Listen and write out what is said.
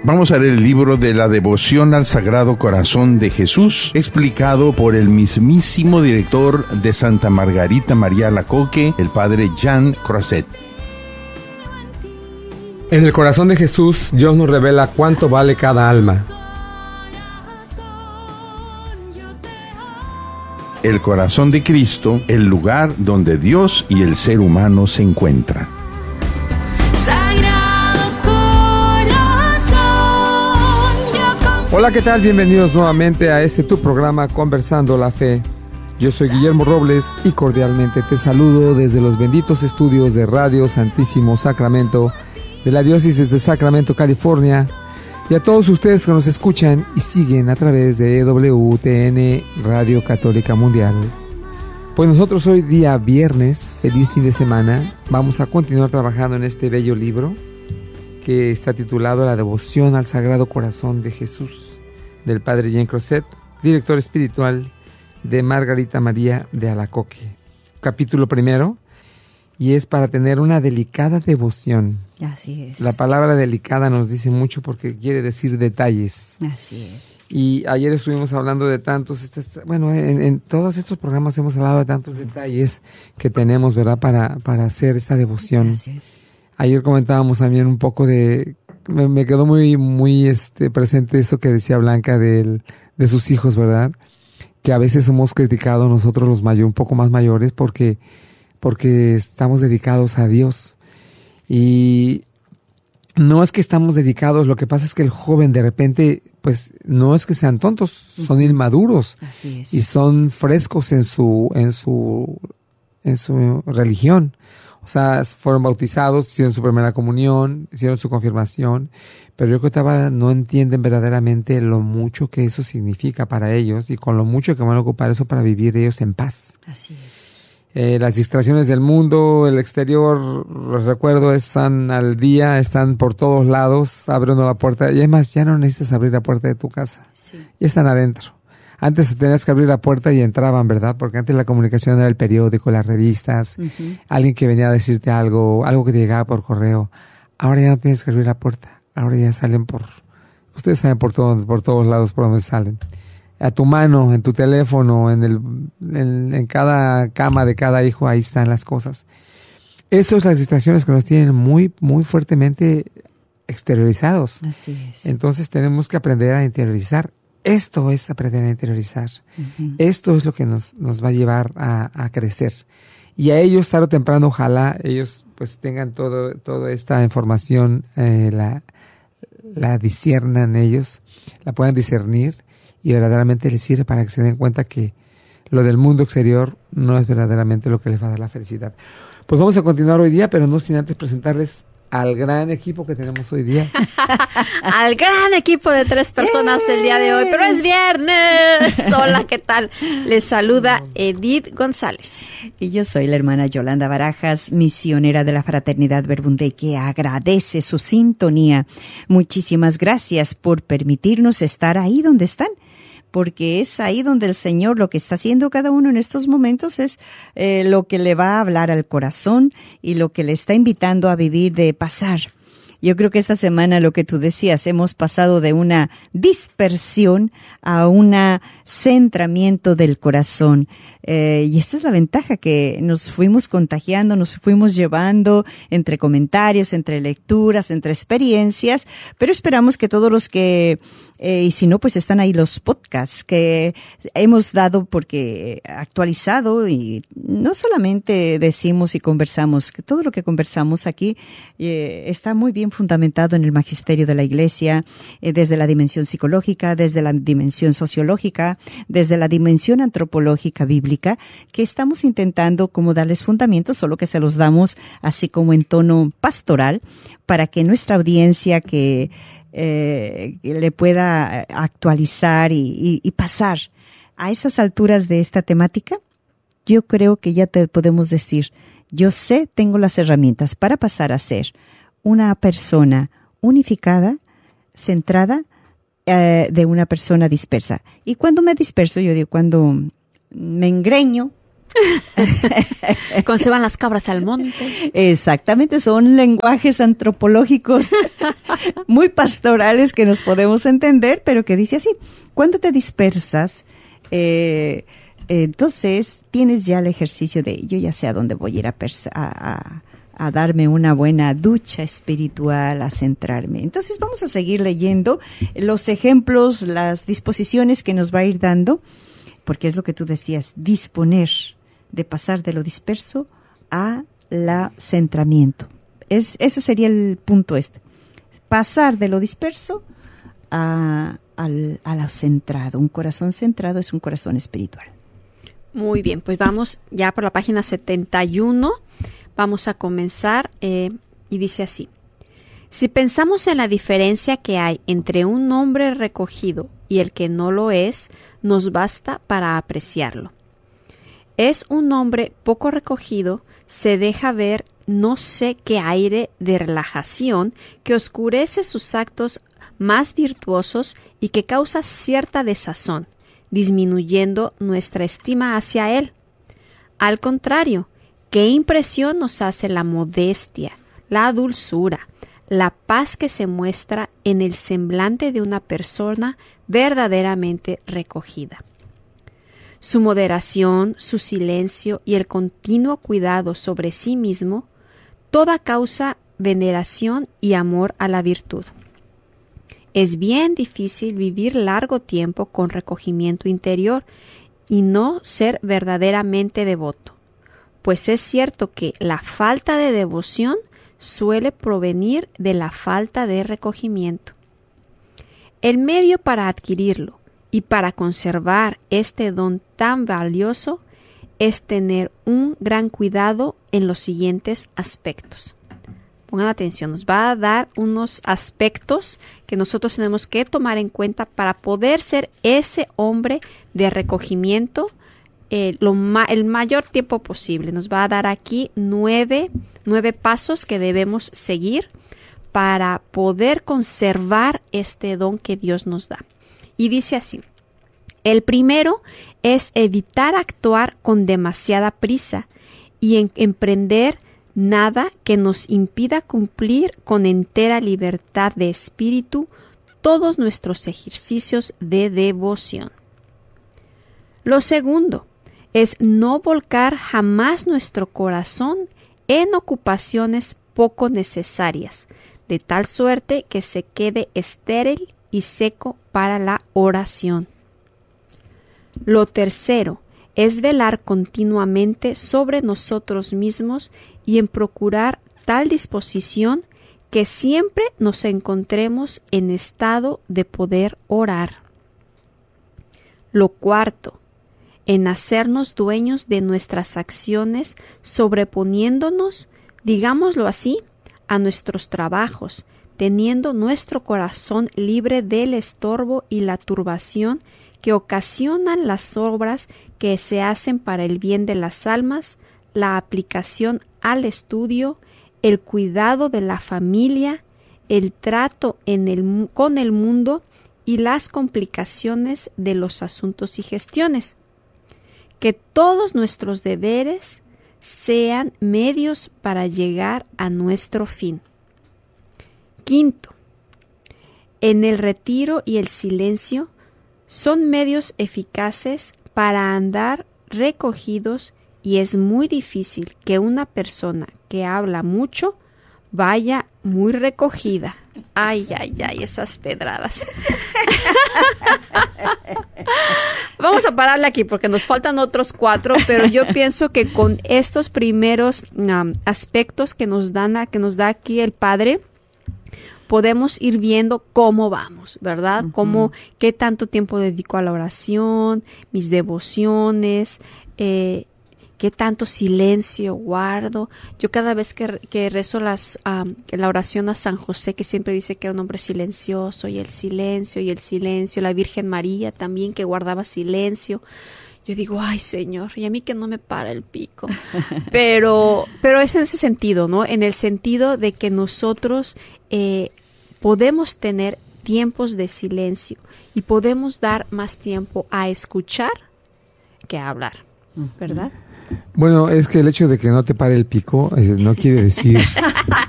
Vamos a leer el libro de la devoción al Sagrado Corazón de Jesús, explicado por el mismísimo director de Santa Margarita María Alacoque, el padre Jean Croiset. En el corazón de Jesús, Dios nos revela cuánto vale cada alma. El corazón de Cristo, el lugar donde Dios y el ser humano se encuentran. Hola, ¿qué tal? Bienvenidos nuevamente a tu programa Conversando la Fe. Yo soy Guillermo Robles y cordialmente te saludo desde los benditos estudios de Radio Santísimo Sacramento de la Diócesis de Sacramento, California, y a todos ustedes que nos escuchan y siguen a través de EWTN Radio Católica Mundial. Pues nosotros hoy día viernes, feliz fin de semana, vamos a continuar trabajando en este bello libro que está titulado La devoción al Sagrado Corazón de Jesús, del padre Jean Croiset, director espiritual de Margarita María de Alacoque. Capítulo primero, y es para tener una delicada devoción. Así es. La palabra delicada nos dice mucho porque quiere decir detalles. Así es. Y ayer estuvimos hablando de tantos, en todos estos programas hemos hablado de tantos detalles que tenemos, ¿verdad?, para hacer esta devoción. Así es. Ayer comentábamos también un poco me quedó muy presente eso que decía Blanca de sus hijos, ¿verdad? Que a veces hemos criticado nosotros los un poco más mayores porque estamos dedicados a Dios. Y no es que estamos dedicados, lo que pasa es que el joven de repente, pues no es que sean tontos, son inmaduros. Así es. Y son frescos en su religión. O sea, fueron bautizados, hicieron su primera comunión, hicieron su confirmación, pero yo creo que todavía no entienden verdaderamente lo mucho que eso significa para ellos y con lo mucho que van a ocupar eso para vivir ellos en paz. Así es. Las distracciones del mundo, el exterior, los recuerdo, están al día, están por todos lados, abriendo la puerta. Y además, ya no necesitas abrir la puerta de tu casa. Sí. Ya están adentro. Antes tenías que abrir la puerta y entraban, ¿verdad? Porque antes la comunicación era el periódico, las revistas, alguien que venía a decirte algo que te llegaba por correo. Ahora ya no tienes que abrir la puerta. Ahora ya salen ustedes saben por todos lados por donde salen. A tu mano, en tu teléfono, en cada cama de cada hijo, ahí están las cosas. Eso es las distracciones que nos tienen muy, muy fuertemente exteriorizados. Así es. Entonces tenemos que aprender a interiorizar. Esto es aprender a interiorizar. Uh-huh. Esto es lo que nos va a llevar a crecer. Y a ellos, tarde o temprano, ojalá ellos pues tengan toda esta información, la disciernan ellos, la puedan discernir y verdaderamente les sirve para que se den cuenta que lo del mundo exterior no es verdaderamente lo que les va a dar la felicidad. Pues vamos a continuar hoy día, pero no sin antes presentarles al gran equipo que tenemos hoy día. Al gran equipo de 3 personas el día de hoy, pero es viernes. Hola, ¿qué tal? Les saluda Edith González. Y yo soy la hermana Yolanda Barajas, misionera de la Fraternidad Verbunday, que agradece su sintonía. Muchísimas gracias por permitirnos estar ahí donde están, porque es ahí donde el Señor lo que está haciendo cada uno en estos momentos es lo que le va a hablar al corazón y lo que le está invitando a vivir, de pasar. Yo creo que esta semana, lo que tú decías, hemos pasado de una dispersión a un centramiento del corazón. Y esta es la ventaja, que nos fuimos contagiando, nos fuimos llevando entre comentarios, entre lecturas, entre experiencias, pero esperamos que todos los que, y si no, pues están ahí los podcasts que hemos dado, porque actualizado, y no solamente decimos y conversamos, que todo lo que conversamos aquí está muy bien fundamentado en el magisterio de la Iglesia, desde la dimensión psicológica, desde la dimensión sociológica, desde la dimensión antropológica bíblica, que estamos intentando como darles fundamentos, solo que se los damos así como en tono pastoral, para que nuestra audiencia que le pueda actualizar y pasar a esas alturas de esta temática. Yo creo que ya te podemos decir, yo tengo las herramientas para pasar a ser una persona unificada, centrada, de una persona dispersa. Y cuando me disperso, yo digo, cuando me engreño, Cuando se van las cabras al monte. Exactamente, son lenguajes antropológicos muy pastorales que nos podemos entender, pero que dice así: cuando te dispersas, entonces tienes ya el ejercicio de yo ya sé a dónde voy a ir a darme una buena ducha espiritual, a centrarme. Entonces vamos a seguir leyendo los ejemplos, las disposiciones que nos va a ir dando, porque es lo que tú decías, disponer de pasar de lo disperso a la centramiento. Ese sería el punto pasar de lo disperso a lo centrado. Un corazón centrado es un corazón espiritual. Muy bien, pues vamos ya por la página 71. Vamos a comenzar y dice así: si pensamos en la diferencia que hay entre un hombre recogido y el que no lo es, nos basta para apreciarlo. Es un hombre poco recogido, se deja ver no sé qué aire de relajación que oscurece sus actos más virtuosos y que causa cierta desazón, disminuyendo nuestra estima hacia él. Al contrario, ¿qué impresión nos hace la modestia, la dulzura, la paz que se muestra en el semblante de una persona verdaderamente recogida? Su moderación, su silencio y el continuo cuidado sobre sí mismo, toda causa veneración y amor a la virtud. Es bien difícil vivir largo tiempo con recogimiento interior y no ser verdaderamente devoto, pues es cierto que la falta de devoción suele provenir de la falta de recogimiento. El medio para adquirirlo y para conservar este don tan valioso es tener un gran cuidado en los siguientes aspectos. Pongan atención, nos va a dar unos aspectos que nosotros tenemos que tomar en cuenta para poder ser ese hombre de recogimiento el mayor tiempo posible. Nos va a dar aquí 9 pasos que debemos seguir para poder conservar este don que Dios nos da. Y dice así: el primero es evitar actuar con demasiada prisa y emprender nada que nos impida cumplir con entera libertad de espíritu todos nuestros ejercicios de devoción. Lo segundo es no volcar jamás nuestro corazón en ocupaciones poco necesarias, de tal suerte que se quede estéril y seco para la oración. Lo tercero es velar continuamente sobre nosotros mismos y en procurar tal disposición que siempre nos encontremos en estado de poder orar. Lo cuarto, en hacernos dueños de nuestras acciones, sobreponiéndonos, digámoslo así, a nuestros trabajos, teniendo nuestro corazón libre del estorbo y la turbación que ocasionan las obras que se hacen para el bien de las almas, la aplicación al estudio, el cuidado de la familia, el trato con el mundo y las complicaciones de los asuntos y gestiones. Que todos nuestros deberes sean medios para llegar a nuestro fin. Quinto, en el retiro y el silencio son medios eficaces para andar recogidos y es muy difícil que una persona que habla mucho vaya muy recogida. Ay, ay, ay, esas pedradas. Vamos a pararle aquí porque nos faltan otros 4, pero yo pienso que con estos primeros aspectos que nos da aquí el Padre, podemos ir viendo cómo vamos, ¿verdad? Uh-huh. Qué tanto tiempo dedico a la oración, mis devociones, qué tanto silencio guardo. Yo cada vez que rezo la oración a San José, que siempre dice que era un hombre silencioso, y el silencio, la Virgen María también que guardaba silencio. Yo digo, ay, Señor, y a mí que no me para el pico. Pero es en ese sentido, ¿no? En el sentido de que nosotros podemos tener tiempos de silencio y podemos dar más tiempo a escuchar que a hablar, ¿verdad? Bueno, es que el hecho de que no te pare el pico no quiere decir